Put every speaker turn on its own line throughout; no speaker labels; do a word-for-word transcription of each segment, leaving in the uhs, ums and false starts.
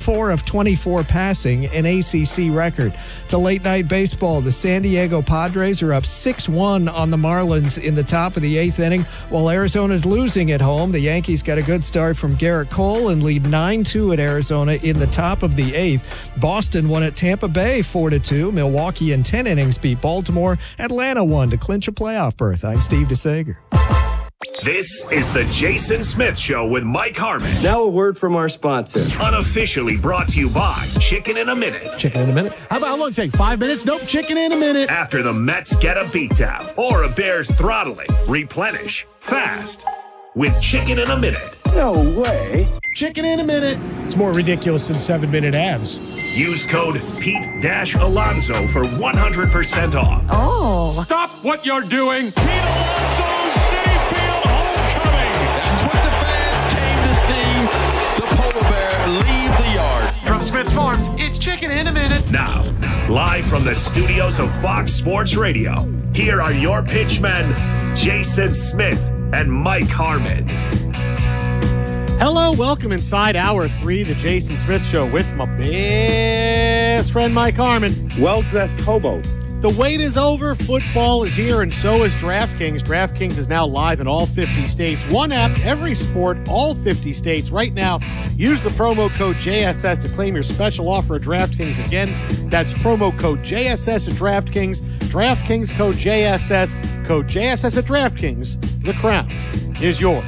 twenty-four of twenty-four passing, an A C C record. To late night baseball, the San Diego Padres are up six one on the Marlins in the top of the eighth inning, while Arizona's losing at home. The Yankees got a good start from Garrett Cole and lead nine two at Arizona in the top of the eighth. Boston won at Tampa Bay four to two. Milwaukee in ten innings beat Baltimore. Atlanta won to clinch a playoff berth. I'm Steve DeSager.
This is the Jason Smith Show with Mike Harmon.
Now a word from our sponsor.
Unofficially brought to you by Chicken in a Minute.
Chicken in a minute. How about how long it take? Five minutes? Nope. Chicken in a minute.
After the Mets get a beatdown or a Bears throttling, replenish fast with Chicken in a Minute.
No way.
Chicken in a minute.
It's more ridiculous than seven-minute abs.
Use code Pete Alonso for one hundred percent off.
Oh.
Stop what you're doing. Pete Alonso's Citi Field homecoming.
That's what the fans came to see. The polar bear leave the yard.
From Smith Farms, it's Chicken in a Minute.
Now, live from the studios of Fox Sports Radio, here are your pitchmen, Jason Smith and Mike Harmon.
Hello, welcome inside hour three, the Jason Smith Show with my best friend Mike Harmon.
Well-dressed hobo.
The wait is over, football is here, and so is DraftKings. DraftKings is now live in all fifty states. One app, every sport, all fifty states. Right now, use the promo code J S S to claim your special offer at DraftKings. Again, that's promo code J S S at DraftKings. DraftKings code J S S, code J S S at DraftKings. The crown is yours.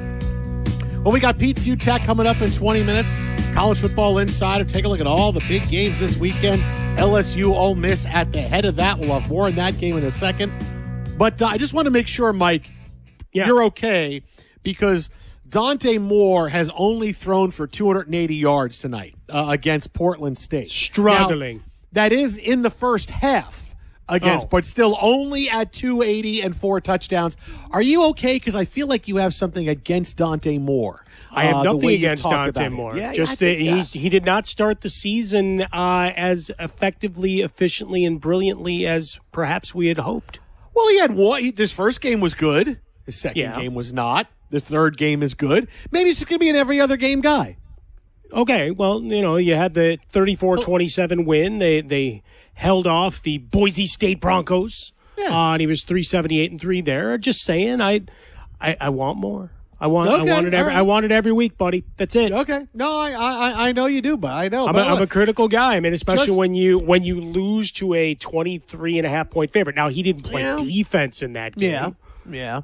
Well, we got Pete Fiutak coming up in twenty minutes. College Football Insider. Take a look at all the big games this weekend. L S U, Ole Miss at the head of that. We'll have more on that game in a second. But uh, I just want to make sure, Mike, yeah. you're okay, because Dante Moore has only thrown for two hundred eighty yards tonight uh, against Portland State.
Struggling.
Now, that is in the first half against,
oh.
but still only at two eighty and four touchdowns. Are you okay? Because I feel like you have something against Dante Moore.
I have
uh,
nothing against Dante Moore.
Yeah,
Just
yeah,
that
think, yeah.
he's, he did not start the season uh, as effectively, efficiently, and brilliantly as perhaps we had hoped.
Well, he had one. He, this first game was good. His second
yeah.
game was not. The third game is good. Maybe he's just going to be an every other game guy.
Okay, well, you know, you had the thirty-four twenty-seven win. They they held off the Boise State Broncos. Yeah. Uh, and he was three seventy-eight and three there. Just saying, I, I, I want more. I want.
Okay,
I want it every.
right.
I want it every week, buddy. That's it.
Okay. No, I, I, I know you do, but I know.
I'm,
but
a, I'm a critical guy. I mean, especially
just,
when you when you lose to a twenty-three and a half point favorite. Now he didn't play
yeah.
defense in that game.
Yeah. Yeah.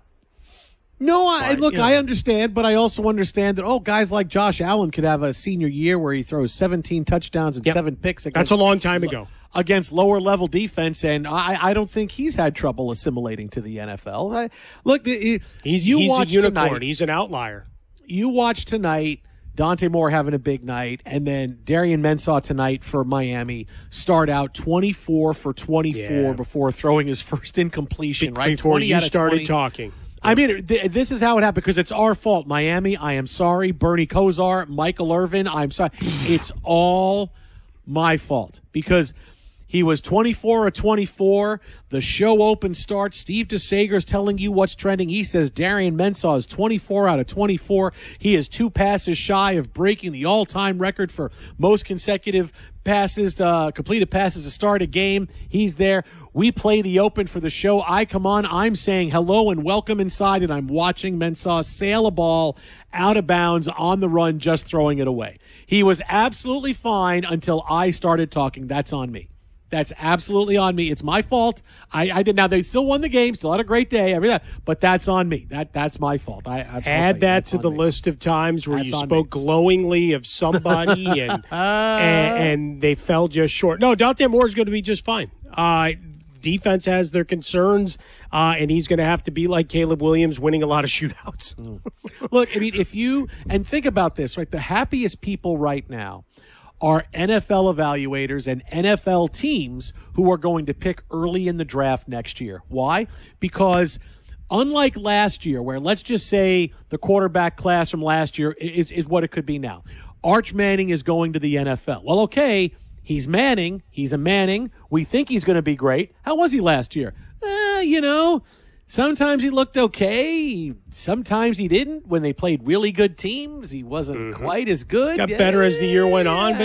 No, I
But,
look,
you know.
I understand, but I also understand that oh, guys like Josh Allen could have a senior year where he throws seventeen touchdowns and
Yep.
seven picks.
That's
Against,
a long time ago.
Against lower level defense, and I, I don't think he's had trouble assimilating to the N F L. I, look, the,
He's
you
he's a
watch
unicorn.
tonight,
He's an outlier.
You watch tonight. Dante Moore having a big night, and then Darian Mensah tonight for Miami start out twenty-four for twenty-four
Yeah.
before throwing his first incompletion,
Be-
right?
Before
twenty
you
out of
started
twenty.
talking.
I mean, th- this is how it happened because it's our fault. Miami, I am sorry. Bernie Kosar, Michael Irvin, I'm sorry. It's all my fault because he was twenty-four or twenty-four. The show open starts. Steve DeSager's telling you what's trending. He says Darian Mensah is twenty-four out of twenty-four. He is two passes shy of breaking the all-time record for most consecutive passes, uh, completed passes to start a game. He's there. We play the open for the show. I come on. I'm saying hello and welcome inside, and I'm watching Mensah sail a ball out of bounds on the run, just throwing it away. He was absolutely fine until I started talking. That's on me. That's absolutely on me. It's my fault. I, I did. Now they still won the game, still had a great day, everything. But that's on me. That that's my fault. I, I
Add that to the me. list of times where
that's
you spoke me. glowingly of somebody and, uh, and and they fell just short. No, Dante Moore is going to be just fine. Uh, defense has their concerns, uh, and he's going to have to be like Caleb Williams, winning a lot of shootouts.
Mm. Look, I mean, if you and think about this, right? The happiest people right now are N F L evaluators and N F L teams who are going to pick early in the draft next year. Why? Because unlike last year, where let's just say the quarterback class from last year is, is what it could be now. Arch Manning is going to the N F L. Well, okay, he's Manning. He's a Manning. We think he's going to be great. How was he last year? Eh, you know, sometimes he looked okay. Sometimes he didn't. When they played really good teams, he wasn't mm-hmm. quite as good.
Got better as the year went on.